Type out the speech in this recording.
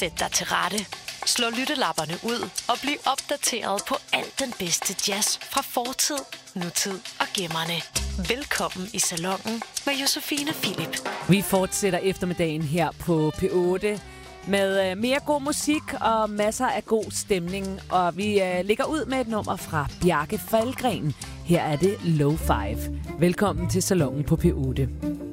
Sæt dig til rette. Slå lyttelapperne ud og bliv opdateret på alt den bedste jazz fra fortid, nutid og gemmerne. Velkommen i salonen med Josefine Philip. Vi fortsætter eftermiddagen her på P8 med mere god musik og masser af god stemning. Og vi lægger ud med et nummer fra Bjarke Falgren. Her er det Low Five. Velkommen til salonen på P8.